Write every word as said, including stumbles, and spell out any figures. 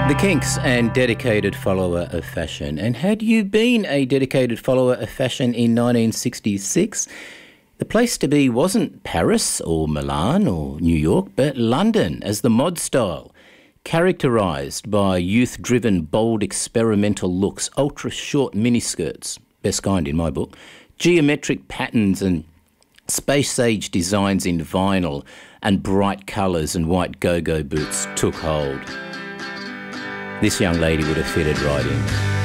The Kinks and dedicated follower of fashion. And had you been a dedicated follower of fashion in nineteen sixty-six, the place to be wasn't Paris or Milan or New York, but London as the mod style, characterised by youth-driven, bold, experimental looks, ultra-short miniskirts, best kind in my book, geometric patterns and space-age designs in vinyl, and bright colours and white go-go boots took hold. This young lady would have fitted right in.